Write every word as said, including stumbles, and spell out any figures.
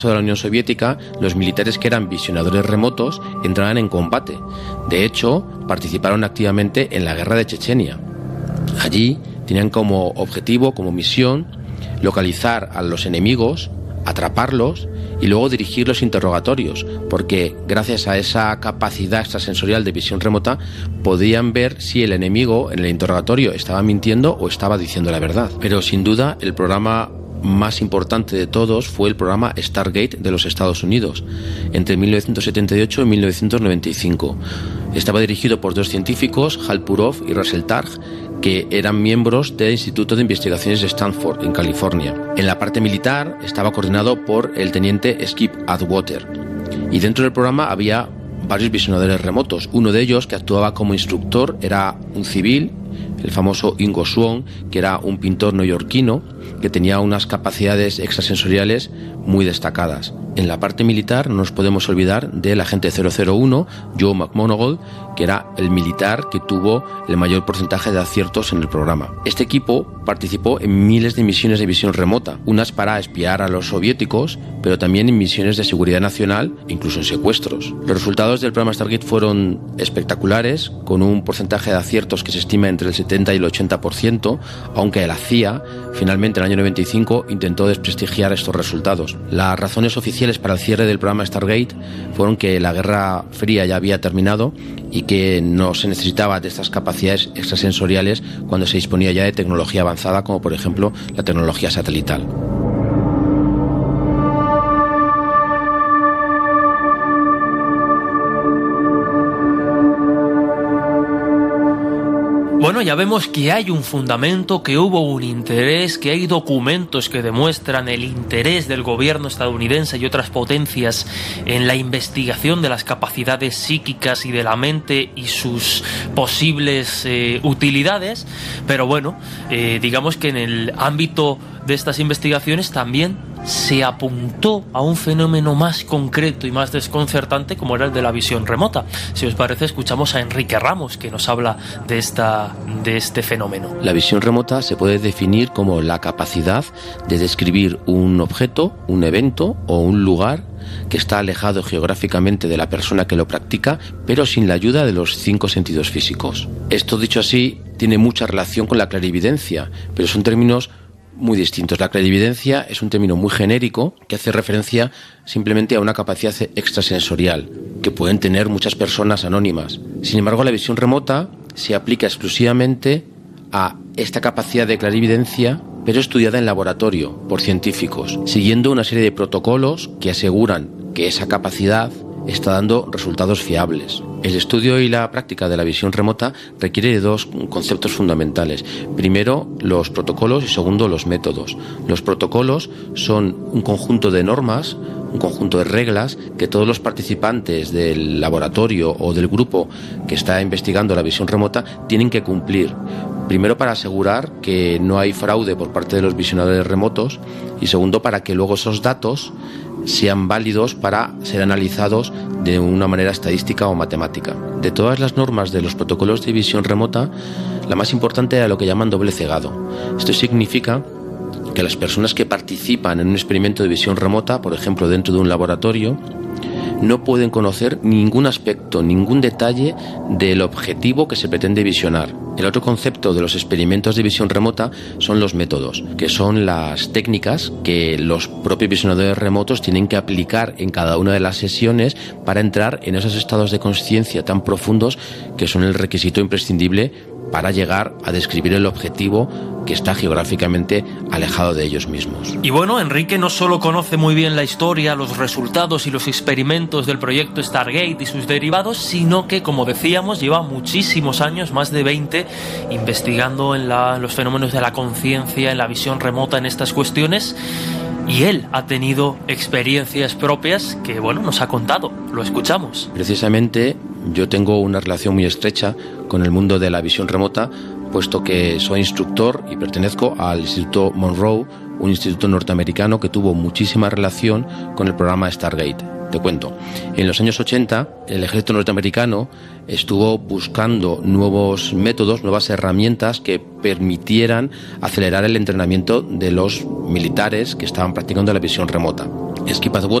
de la Unión Soviética, los militares que eran visionadores remotos entraban en combate. De hecho, participaron activamente en la guerra de Chechenia. Allí tenían como objetivo, como misión, localizar a los enemigos, atraparlos y luego dirigir los interrogatorios, porque gracias a esa capacidad extrasensorial de visión remota podían ver si el enemigo en el interrogatorio estaba mintiendo o estaba diciendo la verdad. Pero sin duda el programa más importante de todos fue el programa Stargate de los Estados Unidos, entre mil novecientos setenta y ocho y mil novecientos noventa y cinco. Estaba dirigido por dos científicos, Hal Purov y Russell Targ, que eran miembros del Instituto de Investigaciones de Stanford, en California. En la parte militar estaba coordinado por el teniente Skip Atwater. Y dentro del programa había varios visionadores remotos. Uno de ellos, que actuaba como instructor, era un civil, el famoso Ingo Swann, que era un pintor neoyorquino que tenía unas capacidades extrasensoriales muy destacadas. En la parte militar no nos podemos olvidar del agente cero cero uno, Joe McMoneagle, que era el militar que tuvo el mayor porcentaje de aciertos en el programa. Este equipo participó en miles de misiones de visión remota, unas para espiar a los soviéticos, pero también en misiones de seguridad nacional, incluso en secuestros. Los resultados del programa Stargate fueron espectaculares, con un porcentaje de aciertos que se estima entre el setenta y el ochenta por ciento, aunque la C I A finalmente en el año noventa y cinco intentó desprestigiar estos resultados. Las razones oficiales para el cierre del programa Stargate fueron que la Guerra Fría ya había terminado y que no se necesitaba de estas capacidades extrasensoriales cuando se disponía ya de tecnología avanzada, como por ejemplo la tecnología satelital. Bueno, ya vemos que hay un fundamento, que hubo un interés, que hay documentos que demuestran el interés del gobierno estadounidense y otras potencias en la investigación de las capacidades psíquicas y de la mente y sus posibles eh, utilidades, pero bueno, eh, digamos que en el ámbito de estas investigaciones también se apuntó a un fenómeno más concreto y más desconcertante como era el de la visión remota. Si os parece, escuchamos a Enrique Ramos, que nos habla de, esta, de este fenómeno. La visión remota se puede definir como la capacidad de describir un objeto, un evento o un lugar que está alejado geográficamente de la persona que lo practica, pero sin la ayuda de los cinco sentidos físicos. Esto, dicho así, tiene mucha relación con la clarividencia, pero son términos muy distintos. La clarividencia es un término muy genérico que hace referencia simplemente a una capacidad extrasensorial que pueden tener muchas personas anónimas. Sin embargo, la visión remota se aplica exclusivamente a esta capacidad de clarividencia, pero estudiada en laboratorio por científicos, siguiendo una serie de protocolos que aseguran que esa capacidad está dando resultados fiables. El estudio y la práctica de la visión remota requiere de dos conceptos fundamentales. Primero, los protocolos y segundo, los métodos. Los protocolos son un conjunto de normas, un conjunto de reglas que todos los participantes del laboratorio o del grupo que está investigando la visión remota tienen que cumplir. Primero, para asegurar que no hay fraude por parte de los visionadores remotos, y segundo, para que luego esos datos sean válidos para ser analizados de una manera estadística o matemática. De todas las normas de los protocolos de visión remota, la más importante era lo que llaman doble cegado. Esto significa que las personas que participan en un experimento de visión remota, por ejemplo dentro de un laboratorio, no pueden conocer ningún aspecto, ningún detalle del objetivo que se pretende visionar. El otro concepto de los experimentos de visión remota son los métodos, que son las técnicas que los propios visionadores remotos tienen que aplicar en cada una de las sesiones para entrar en esos estados de conciencia tan profundos que son el requisito imprescindible para llegar a describir el objetivo que está geográficamente alejado de ellos mismos. Y bueno, Enrique no solo conoce muy bien la historia, los resultados y los experimentos del proyecto Stargate y sus derivados, sino que, como decíamos, lleva muchísimos años, más de veinte, investigando en la, los fenómenos de la conciencia, en la visión remota, en estas cuestiones. Y él ha tenido experiencias propias que, bueno, nos ha contado. Lo escuchamos. Precisamente yo tengo una relación muy estrecha con el mundo de la visión remota, puesto que soy instructor y pertenezco al Instituto Monroe, un instituto norteamericano que tuvo muchísima relación con el programa Stargate. Te cuento, en los años ochenta el ejército norteamericano estuvo buscando nuevos métodos, nuevas herramientas que permitieran acelerar el entrenamiento de los militares que estaban practicando la visión remota. Skippathwater